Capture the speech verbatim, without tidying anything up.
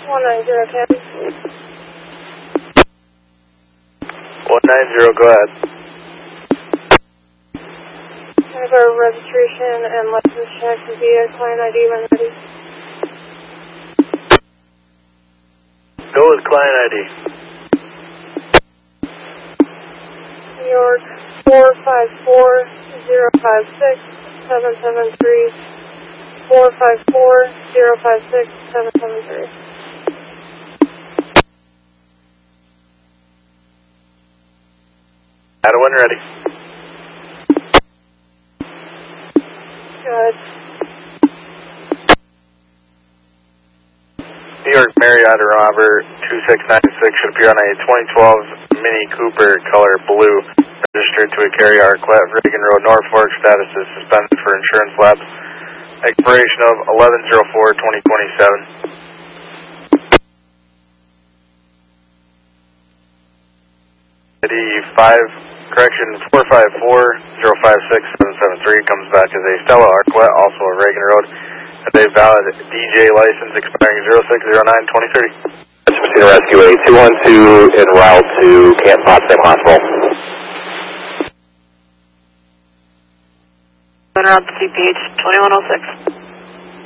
one nine zero, Cabby. one nine zero, go ahead. I have our registration and license check via client I D when ready. Go with client I D. New York four five four zero five six seven seven three. four five four zero five six seven seven three. Out of one ready. Good. New York Marriott Robert two six nine six should appear on a twenty twelve Mini Cooper, color blue, registered to a carrier Arclet, Reagan Road, Norfolk. Status is suspended for insurance lapse. Expiration of eleven oh four twenty twenty-seven. I D five, correction four five four zero five six seven seven three comes back as a Stella Arclet, also a Reagan Road, and a valid D J license expiring zero six zero nine twenty thirty. Mosquito Rescue eight two one two en route to Camp Potsdam Hospital. En route to C P H twenty-one oh six.